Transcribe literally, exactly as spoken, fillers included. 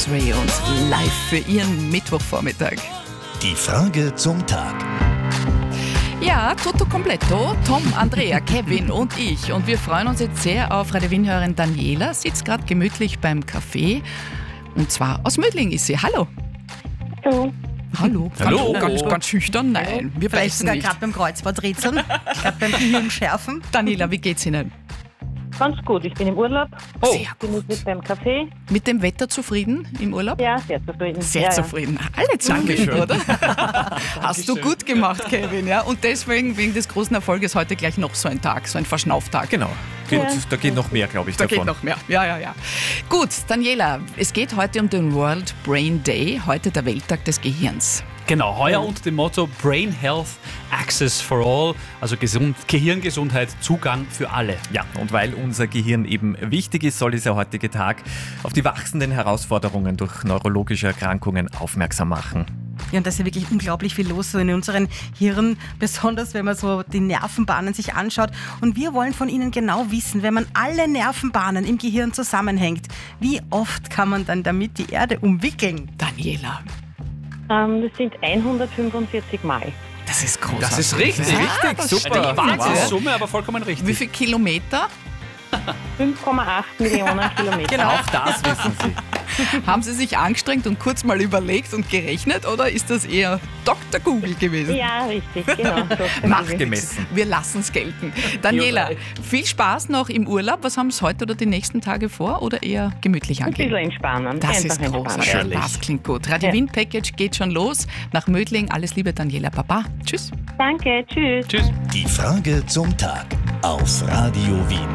Des'ree und live für Ihren Mittwochvormittag. Die Frage zum Tag. Ja, tutto completo. Tom, Andrea, Kevin und ich. Und wir freuen uns jetzt sehr auf Radio Wien-Hörerin Daniela. Sitzt gerade gemütlich beim Kaffee. Und zwar aus Mödling ist sie. Hallo. Hallo. Hallo. Hallo. Ganz, ganz, ganz schüchtern? Nein, wir Vielleicht beißen sogar nicht. gerade beim Kreuzworträtseln, gerade beim Gehirnschärfen. Daniela, wie geht's Ihnen? Ganz gut, ich bin im Urlaub. Oh. Sehr Bin jetzt mit beim Kaffee. Mit dem Wetter zufrieden im Urlaub? Ja, sehr zufrieden. Sehr ja, zufrieden. Alle zufrieden, Dankeschön. oder? Hast du gut gemacht, Kevin. Ja? Und deswegen, wegen des großen Erfolges, heute gleich noch so ein Tag, so ein Verschnauftag. Genau. Geht, Ja. Da geht noch mehr, glaube ich, Da davon. geht noch mehr. Ja, ja, ja. Gut, Daniela, es geht heute um den World Brain Day, heute der Welttag des Gehirns. Genau, heuer unter dem Motto Brain Health Access for All, also Gesund, Gehirngesundheit, Zugang für alle. Ja, und weil unser Gehirn eben wichtig ist, soll dieser heutige Tag auf die wachsenden Herausforderungen durch neurologische Erkrankungen aufmerksam machen. Ja, und da ist ja wirklich unglaublich viel los so in unseren Hirnen, besonders wenn man so die Nervenbahnen sich anschaut. Und wir wollen von Ihnen genau wissen, wenn man alle Nervenbahnen im Gehirn zusammenhängt, wie oft kann man dann damit die Erde umwickeln? Daniela, Ähm, das sind hundertfünfundvierzig Mal. das ist großartig. Das ist richtig, Ja, richtig, das super. stimmt. Wahnsinnssumme, aber vollkommen richtig. Wie viele Kilometer fünf Komma acht Millionen Kilometer. Genau. Auch das wissen Sie. haben Sie sich angestrengt und kurz mal überlegt und gerechnet oder ist das eher Doktor Google gewesen? Ja, richtig, genau. So Nachgemessen. Wir lassen es gelten. Daniela, viel Spaß noch im Urlaub. Was haben Sie heute oder die nächsten Tage vor oder eher gemütlich Ein bisschen angehen? entspannen. Das Einfach ist entspannen. großartig. Herrlich. Das klingt gut. Radio Ja. Wien Package geht schon los. Nach Mödling. Alles Liebe, Daniela. Baba. Tschüss. Danke, tschüss. Tschüss. Die Frage zum Tag auf Radio Wien.